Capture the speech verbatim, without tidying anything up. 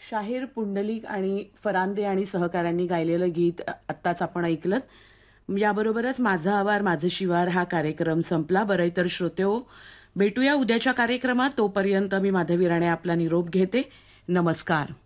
शाहीर पुंडलिक आणि फरांदे आणि सहकाऱ्यांनी गायलेलं गीत आत्ताच आपण ऐकलं. याबरोबरच माझा आवार माझं शिवार हा कार्यक्रम संपला. बरं तर श्रोतेहो, भेटूया उद्याच्या कार्यक्रमात. तोपर्यंत मी माधवी राणे आपला निरोप घेते. नमस्कार.